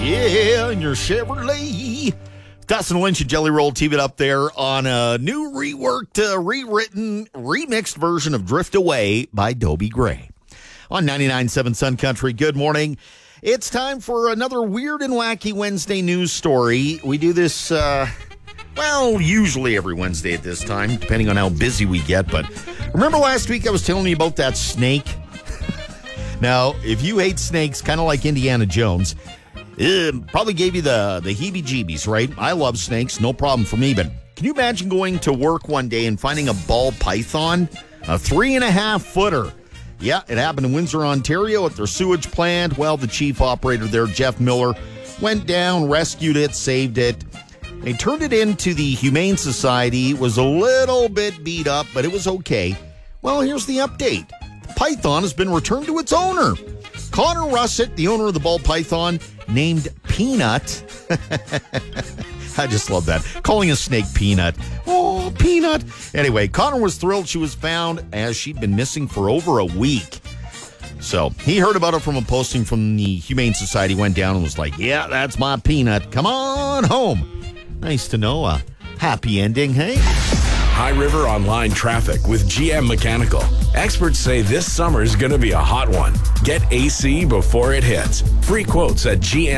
Yeah, in your Chevrolet. Dustin Lynch and Jelly Roll team it up there on a new reworked, rewritten, remixed version of Drift Away by Dobie Gray. On 99.7 Sun Country, good morning. It's time for another weird and wacky Wednesday news story. We do this, usually every Wednesday at this time, depending on how busy we get. But remember last week I was telling you about that snake? Now, if you hate snakes, kind of like Indiana Jones, probably gave you the heebie-jeebies, right? I love snakes, no problem for me. But can you imagine going to work one day and finding a ball python, a 3.5-footer? Yeah, it happened in Windsor, Ontario at their sewage plant. Well, the chief operator there, Jeff Miller, went down, rescued it, saved it. They turned it into the Humane Society. It was a little bit beat up, but it was okay. Well, here's the update. The python has been returned to its owner. Connor Russett, the owner of the ball python, named Peanut. I just love that. Calling a snake Peanut. Oh, Peanut. Anyway, Connor was thrilled she was found as she'd been missing for over a week. So he heard about it from a posting from the Humane Society, went down and was like, yeah, that's my Peanut. Come on home. Nice to know. A happy ending, hey? High River Online traffic with GM Mechanical. Experts say this summer is going to be a hot one. Get AC before it hits. Free quotes at GM.